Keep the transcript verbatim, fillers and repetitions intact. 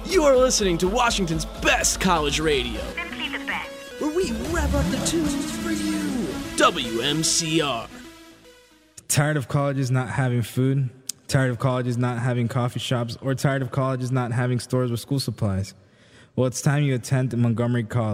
You are listening to Washington's best college radio. Simply the best. Where we wrap up the tunes for you. W M C R. Tired of colleges not having food? Tired of colleges not having coffee shops? Or tired of colleges not having stores with school supplies? Well, it's time you attend Montgomery College.